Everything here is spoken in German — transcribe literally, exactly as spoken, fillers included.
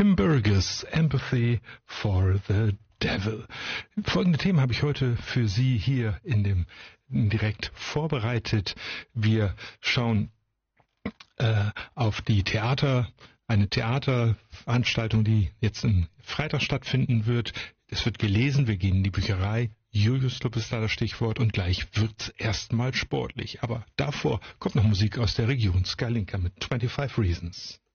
Tim Burgess, Empathy for the Devil. Folgende Themen habe ich heute für Sie hier in dem direkt vorbereitet. Wir schauen äh, auf die Theater, eine Theaterveranstaltung, die jetzt am Freitag stattfinden wird. Es wird gelesen, wir gehen in die Bücherei. Julius Club ist da das Stichwort und gleich wird's erstmal sportlich. Aber davor kommt noch Musik aus der Region. Skylinker mit twenty-five Reasons.